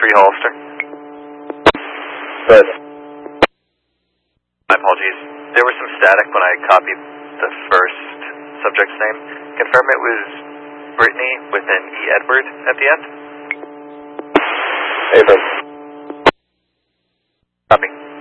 Hollister. Good. My apologies. There was some static when I copied the first subject's name. Confirm it was Brittany with an E. Edward at the end? Affirm. Copy.